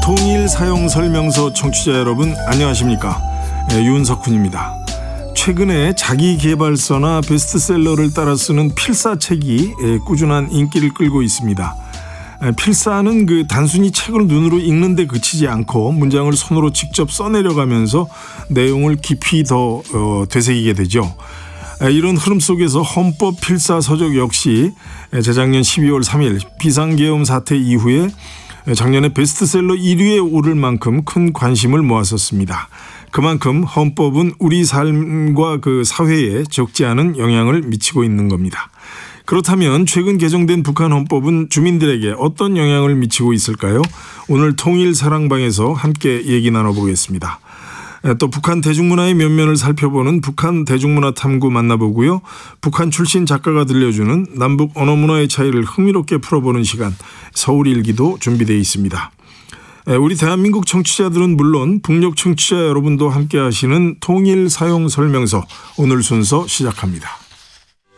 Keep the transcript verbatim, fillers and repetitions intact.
통일사용설명서 청취자 여러분 안녕하십니까. 예, 윤석훈입니다. 최근에 자기계발서나 베스트셀러를 따라 쓰는 필사책이 예, 꾸준한 인기를 끌고 있습니다. 예, 필사는 그 단순히 책을 눈으로 읽는 데 그치지 않고 문장을 손으로 직접 써내려가면서 내용을 깊이 더 어, 되새기게 되죠. 이런 흐름 속에서 헌법 필사서적 역시 재작년 십이월 삼일 비상계엄 사태 이후에 작년에 베스트셀러 일 위에 오를 만큼 큰 관심을 모았었습니다. 그만큼 헌법은 우리 삶과 그 사회에 적지 않은 영향을 미치고 있는 겁니다. 그렇다면 최근 개정된 북한 헌법은 주민들에게 어떤 영향을 미치고 있을까요? 오늘 통일사랑방에서 함께 얘기 나눠보겠습니다. 또 북한 대중문화의 면면을 살펴보는 북한 대중문화 탐구 만나보고요. 북한 출신 작가가 들려주는 남북 언어문화의 차이를 흥미롭게 풀어보는 시간 서울일기도 준비되어 있습니다. 우리 대한민국 청취자들은 물론 북녘 청취자 여러분도 함께 하시는 통일사용설명서 오늘 순서 시작합니다.